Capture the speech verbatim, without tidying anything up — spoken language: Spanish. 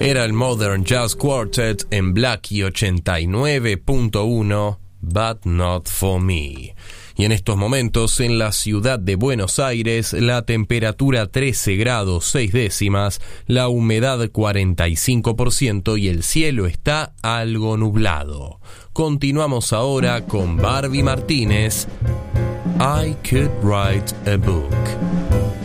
Era el Modern Jazz Quartet en Blackie ochenta y nueve punto uno, But Not For Me. Y en estos momentos, en la ciudad de Buenos Aires, la temperatura trece grados seis décimas, la humedad cuarenta y cinco por ciento y el cielo está algo nublado. Continuamos ahora con Barbie Martínez, I Could Write a Book.